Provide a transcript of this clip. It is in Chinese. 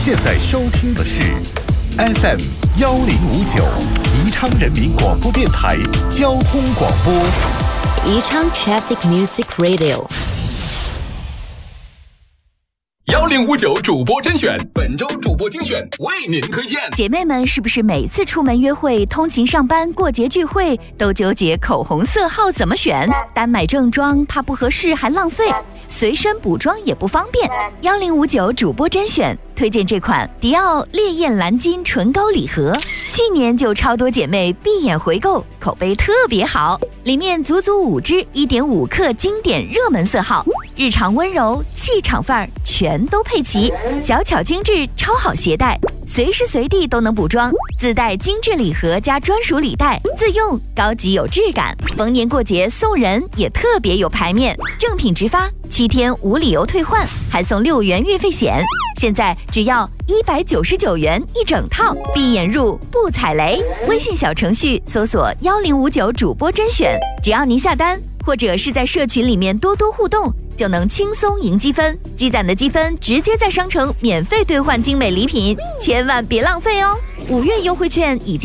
现在收听的是 FM 1059宜昌人民广播电台交通广播。 宜昌 Traffic Music Radio。 1059主播甄选，本周主播精选为您推荐。 姐妹们是不是每次出门约会、通勤上班、过节聚会都纠结口红色号怎么选？单买正装怕不合适还浪费，随身补妆也不方便。1059主播甄选推荐这款迪奥烈焰蓝金唇膏礼盒，去年就超多姐妹闭眼回购，口碑特别好。里面足足5支 1.5 克经典热门色号，日常温柔、气场范儿全都配齐，小巧精致，超好携带，随时随地都能补妆。自带精致礼盒加专属礼袋，自用高级有质感，逢年过节送人也特别有排面。正品直发，7天无理由退换，还送6元运费险。现在只要199元一整套，闭眼入不踩雷。微信小程序搜索1059主播甄选，只要您下单或者是在社群里面多多互动，就能轻松赢积分，积攒的积分直接在商城免费兑换精美礼品，千万别浪费哦！5月优惠券已经